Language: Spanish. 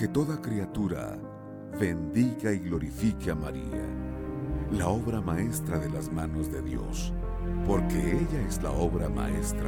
que toda criatura bendiga y glorifique a María, la obra maestra de las manos de Dios, porque ella es la obra maestra